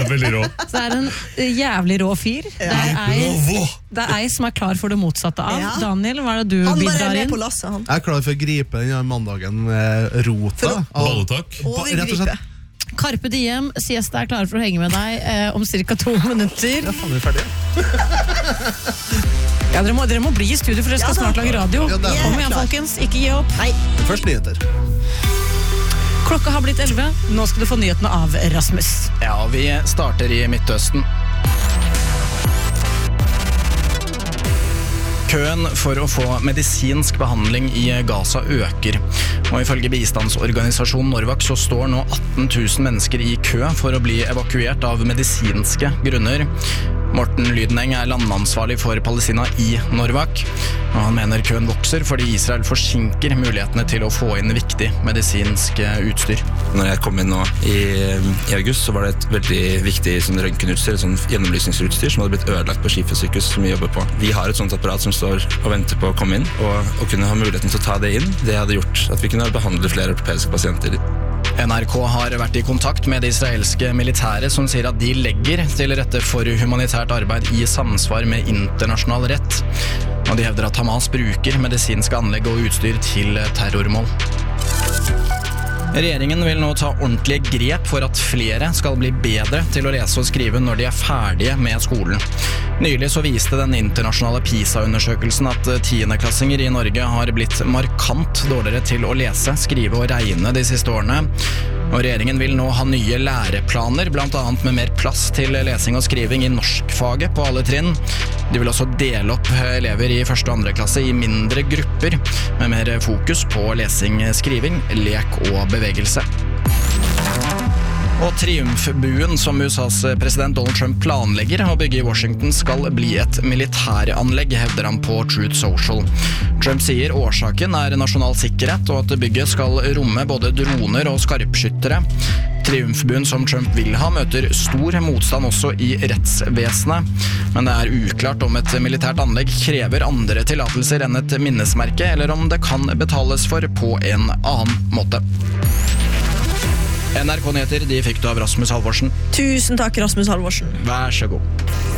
veldig rå. Så det en jævlig rå fyr. Det ei som klar for det motsatte av. Daniel, hva det du bidrar inn? Han bare med på lasset, han. Jeg klar for å gripe den mandagen med rota. Balletak. Rett og slett. Carpe Diem, Siesta klar for å henge med deg om cirka 2 minutter. Ja, faen, vi ferdig. Ja, dere må bli i studio, for dere skal snart lage radio. Kom igjen, folkens, ikke gi opp. Nei. Først nyheter. Klokka har blitt 11. Nå skal du få nyhetene av Rasmus. Ja, vi starter i Midtøsten. Køen for å få medisinsk behandling i Gaza øker, og ifølge bistandsorganisasjonen Norvak så står nå 18 000 mennesker i kø for å bli evakuert av medisinske grunner. Morten Lydeneng landansvarlig for Palestina i Norvak, og han mener køen vokser fordi Israel forsinker mulighetene til å få inn viktig medisinsk utstyr. Når jeg kom inn nå i august, så var det et veldig viktig røntgenutstyr, et gjennomlysningsutstyr som hadde blitt ødelagt på Skifa-sykehus som vi jobber på. Vi har et sånt apparat som står og venter på å komme inn, og å kunne ha muligheten til å ta det inn, det hadde gjort at vi kunne behandle flere ortopediske pasienter. NRK har vært i kontakt med det israelske militæret som sier at de legger til rette for humanitært arbeid i samsvar med internasjonal rett. Og de hevder at Hamas bruker medisinske anlegg og utstyr til terrormål. Regjeringen vil nå ta ordentlige grep for at flere skal bli bedre til å lese og skrive når de ferdige med skolen. Nylig så viste den internasjonale PISA-undersøkelsen at 10-klassinger i Norge har blitt markant dårligere til å lese, skrive og regne de siste årene. Og regjeringen vil nå ha nye læreplaner, blant annet med mer plass til lesing og skriving i norskfaget på alle trinn. De vil også dele opp elever i 1. og 2. klasse i mindre grupper, med mer fokus på lesing, skriving, lek og bevegelse. Og triumfbuen som USAs president Donald Trump planlegger å bygge i Washington skal bli et militæranlegg, hevder han på Truth Social. Trump sier årsaken nasjonal sikkerhet, og at bygget skal romme både droner og skarpskyttere. Triumfbuen som Trump vil ha møter stor motstand også i rettsvesenet, men det uklart om et militært anlegg krever andre tillatelser enn et minnesmerke, eller om det kan betales for på en annen måte. NRK-nyheter, de fikk du av Rasmus Halvorsen. Tusen takk, Rasmus Halvorsen. Vær så god.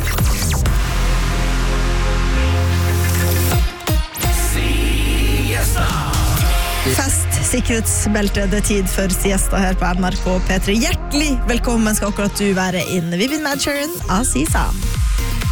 Fest, sikkerhetsbelte, det tid for siesta her på NRK P3. Hjertelig velkommen skal akkurat du være inn. Vivian Madchern av Sisa.